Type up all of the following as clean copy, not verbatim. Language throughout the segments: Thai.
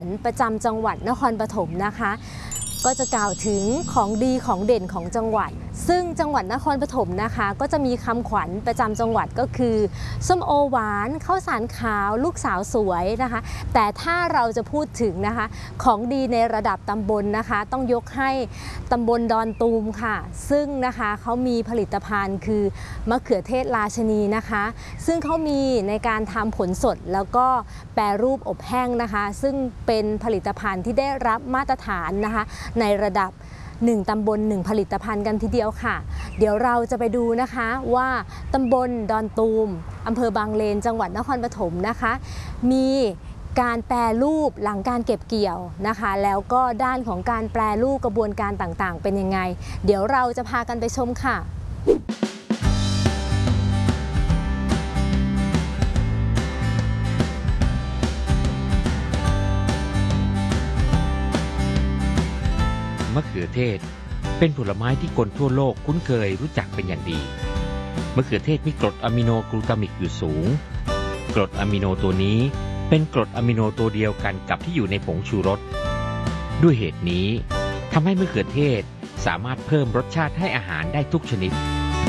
ประจำจังหวัดนครปฐมนะคะก็จะกล่าวถึงของดีของเด่นของจังหวัดซึ่งจังหวัดนครปฐมนะคะก็จะมีคำขวัญประจำจังหวัดก็คือส้มโอหวานข้าวสารขาวลูกสาวสวยนะคะแต่ถ้าเราจะพูดถึงนะคะของดีในระดับตำบลนะคะต้องยกให้ตำบลดอนตูมค่ะซึ่งนะคะเขามีผลิตภัณฑ์คือมะเขือเทศราชนีนะคะซึ่งเขามีในการทำผลสดแล้วก็แปรรูปอบแห้งนะคะซึ่งเป็นผลิตภัณฑ์ที่ได้รับมาตรฐานนะคะในระดับ1ตำบล1ผลิตภัณฑ์กันทีเดียวค่ะเดี๋ยวเราจะไปดูนะคะว่าตำบลดอนตูมอำเภอบางเลนจังหวัดนครปฐมนะคะมีการแปรรูปหลังการเก็บเกี่ยวนะคะแล้วก็ด้านของการแปรรูปกระบวนการต่างๆเป็นยังไงเดี๋ยวเราจะพากันไปชมค่ะมะเขือเทศเป็นผลไม้ที่คนทั่วโลกคุ้นเคยรู้จักเป็นอย่างดีมะเขือเทศมีกรดอะมิโนกลูตามิกอยู่สูงกรดอะมิโนตัวนี้เป็นกรดอะมิโนตัวเดียวกันกับที่อยู่ในผงชูรสด้วยเหตุนี้ทำให้มะเขือเทศสามารถเพิ่มรสชาติให้อาหารได้ทุกชนิด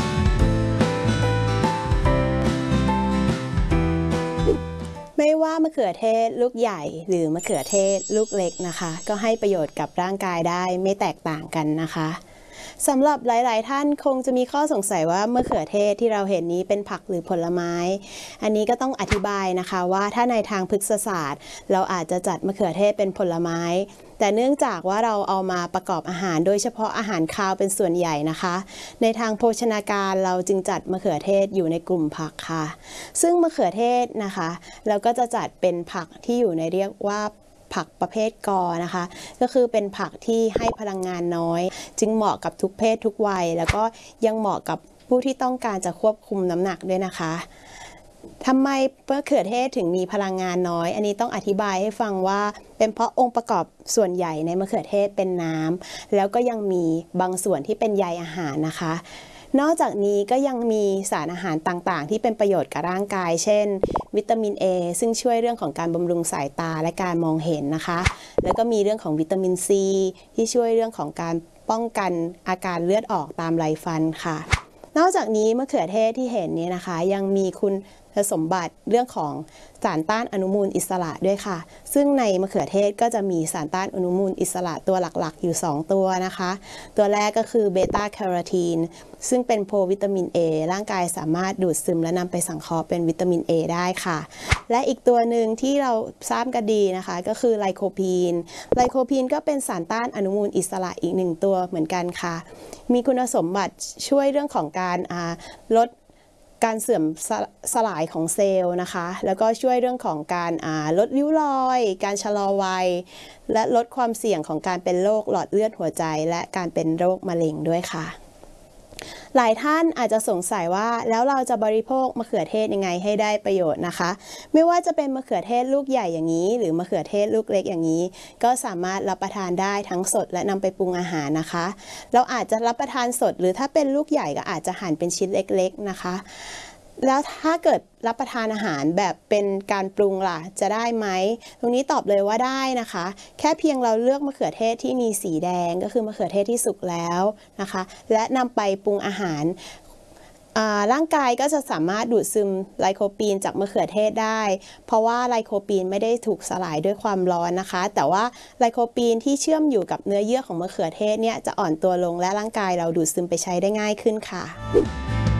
ไม่ว่ามะเขือเทศลูกใหญ่หรือมะเขือเทศลูกเล็กนะคะก็ให้ประโยชน์กับร่างกายได้ไม่แตกต่างกันนะคะสำหรับหลายๆท่านคงจะมีข้อสงสัยว่ามะเขือเทศที่เราเห็นนี้เป็นผักหรือผลไม้อันนี้ก็ต้องอธิบายนะคะว่าถ้าในทางพฤกษศาสตร์เราอาจจะจัดมะเขือเทศเป็นผลไม้แต่เนื่องจากว่าเราเอามาประกอบอาหารโดยเฉพาะอาหารคาวเป็นส่วนใหญ่นะคะในทางโภชนาการเราจึงจัดมะเขือเทศอยู่ในกลุ่มผักค่ะซึ่งมะเขือเทศนะคะเราก็จะจัดเป็นผักที่อยู่ในเรียกว่าผักประเภทกอนะคะก็คือเป็นผักที่ให้พลังงานน้อยจึงเหมาะกับทุกเพศทุกวัยแล้วก็ยังเหมาะกับผู้ที่ต้องการจะควบคุมน้ำหนักด้วยนะคะทำไมมะเขือเทศถึงมีพลังงานน้อยอันนี้ต้องอธิบายให้ฟังว่าเป็นเพราะองค์ประกอบส่วนใหญ่ในมะเขือเทศเป็นน้ำแล้วก็ยังมีบางส่วนที่เป็นใยอาหารนะคะนอกจากนี้ก็ยังมีสารอาหารต่างๆที่เป็นประโยชน์กับร่างกายเช่นวิตามิน A ซึ่งช่วยเรื่องของการบำรุงสายตาและการมองเห็นนะคะแล้วก็มีเรื่องของวิตามิน C ที่ช่วยเรื่องของการป้องกันอาการเลือดออกตามไรฟันค่ะนอกจากนี้มะเขือเทศที่เห็นนี้นะคะยังมีคุณสมบัติเรื่องของสารต้านอนุมูลอิสระด้วยค่ะซึ่งในมะเขือเทศก็จะมีสารต้านอนุมูลอิสระตัวหลักๆอยู่2ตัวนะคะตัวแรกก็คือเบต้าแคโรทีนซึ่งเป็นโพวิตามิน A ร่างกายสามารถดูดซึมและนำไปสังเคราะห์เป็นวิตามิน A ได้ค่ะและอีกตัวหนึ่งที่เราทราบกันดีนะคะก็คือไลโคพีนก็เป็นสารต้านอนุมูลอิสระอีก1ตัวเหมือนกันค่ะมีคุณสมบัติช่วยเรื่องของการลดการเสื่อมสลายของเซลล์นะคะแล้วก็ช่วยเรื่องของการลดริ้วรอยการชะลอวัยและลดความเสี่ยงของการเป็นโรคหลอดเลือดหัวใจและการเป็นโรคมะเร็งด้วยค่ะหลายท่านอาจจะสงสัยว่าแล้วเราจะบริโภคมะเขือเทศยังไงให้ได้ประโยชน์นะคะไม่ว่าจะเป็นมะเขือเทศลูกใหญ่อย่างนี้หรือมะเขือเทศลูกเล็กอย่างนี้ก็สามารถรับประทานได้ทั้งสดและนำไปปรุงอาหารนะคะเราอาจจะรับประทานสดหรือถ้าเป็นลูกใหญ่ก็อาจจะหั่นเป็นชิ้นเล็กๆนะคะแล้วถ้าเกิดรับประทานอาหารแบบเป็นการปรุงล่ะจะได้ไหมตรงนี้ตอบเลยว่าได้นะคะแค่เพียงเราเลือกมะเขือเทศที่มีสีแดงก็คือมะเขือเทศที่สุกแล้วนะคะและนำไปปรุงอาหารร่างกายก็จะสามารถดูดซึมไลโคปีนจากมะเขือเทศได้เพราะว่าไลโคปีนไม่ได้ถูกสลายด้วยความร้อนนะคะแต่ว่าไลโคปีนที่เชื่อมอยู่กับเนื้อเยื่อของมะเขือเทศเนี่ยจะอ่อนตัวลงและร่างกายเราดูดซึมไปใช้ได้ง่ายขึ้นค่ะ